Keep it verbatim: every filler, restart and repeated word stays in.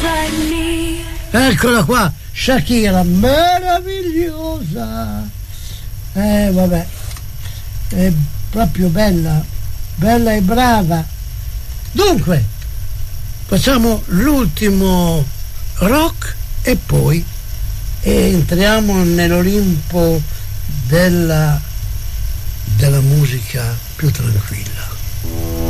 Eccola qua, Shakira, meravigliosa. Eh vabbè, è proprio bella, bella e brava. Dunque, facciamo l'ultimo rock e poi entriamo nell'Olimpo della, della musica più tranquilla.